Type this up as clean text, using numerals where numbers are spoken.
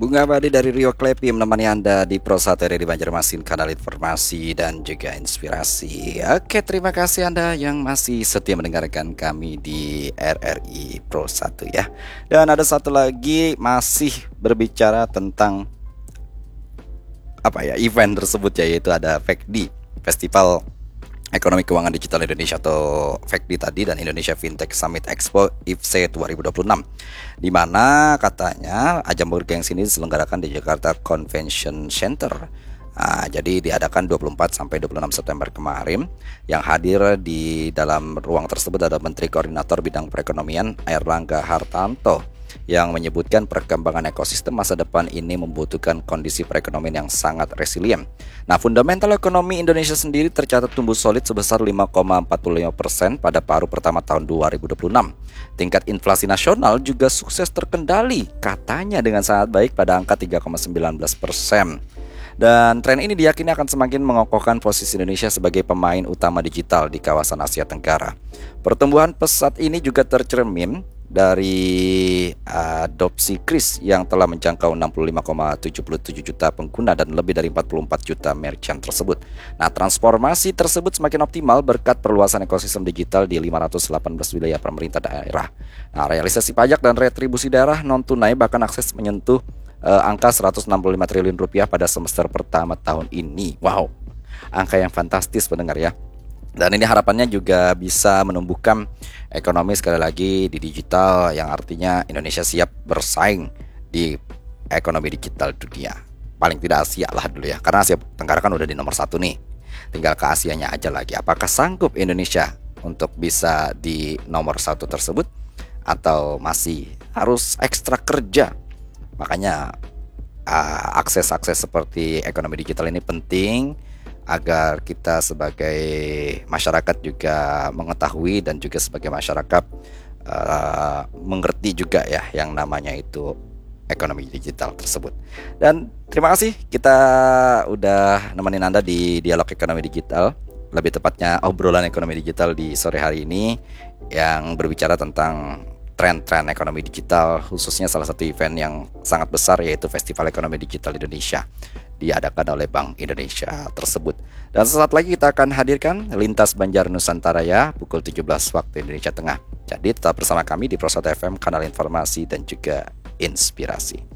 Bunga Abadi dari Rio Klepi menemani Anda di Pro 1 di Banjarmasin, kanal informasi dan juga inspirasi. Oke, terima kasih Anda yang masih setia mendengarkan kami di RRI Pro 1 ya. Dan ada satu lagi masih berbicara tentang event tersebut, yaitu ada FECDI, Festival Ekonomi Keuangan Digital Indonesia atau FECDI tadi, dan Indonesia Fintech Summit Expo IFC 2026, di mana katanya ajang bergengsi ini diselenggarakan di Jakarta Convention Center. Jadi diadakan 24 sampai 26 September kemarin. Yang hadir di dalam ruang tersebut ada Menteri Koordinator Bidang Perekonomian Airlangga Hartarto, yang menyebutkan perkembangan ekosistem masa depan ini membutuhkan kondisi perekonomian yang sangat resilient. Nah, fundamental ekonomi Indonesia sendiri tercatat tumbuh solid sebesar 5,45% pada paruh pertama tahun 2026. Tingkat inflasi nasional juga sukses terkendali, katanya dengan sangat baik pada angka 3,19%. Dan tren ini diyakini akan semakin mengokohkan posisi Indonesia sebagai pemain utama digital di kawasan Asia Tenggara. Pertumbuhan pesat ini juga tercermin dari adopsi kris yang telah menjangkau 65,77 juta pengguna dan lebih dari 44 juta merchant tersebut. Nah, transformasi tersebut semakin optimal berkat perluasan ekosistem digital di 518 wilayah pemerintah daerah. Nah, realisasi pajak dan retribusi daerah non tunai bahkan akses menyentuh angka 165 triliun rupiah pada semester pertama tahun ini. Wow, angka yang fantastis pendengar ya. Dan ini harapannya juga bisa menumbuhkan ekonomi sekali lagi di digital, yang artinya Indonesia siap bersaing di ekonomi digital dunia. Paling tidak Asia lah dulu ya, karena Asia Tenggara kan udah di nomor 1 nih. Tinggal ke Asianya aja lagi. Apakah sanggup Indonesia untuk bisa di nomor 1 tersebut, atau masih harus ekstra kerja? Makanya akses-akses seperti ekonomi digital ini penting agar kita sebagai masyarakat juga mengetahui dan juga sebagai masyarakat mengerti juga ya yang namanya itu ekonomi digital tersebut. Dan terima kasih kita udah nemenin Anda di dialog ekonomi digital, lebih tepatnya obrolan ekonomi digital di sore hari ini yang berbicara tentang tren-tren ekonomi digital, khususnya salah satu event yang sangat besar yaitu Festival Ekonomi Digital Indonesia diadakan oleh Bank Indonesia tersebut. Dan sesaat lagi kita akan hadirkan Lintas Banjar Nusantara ya, pukul 17 waktu Indonesia Tengah. Jadi tetap bersama kami di Pro 1 FM, kanal informasi dan juga inspirasi.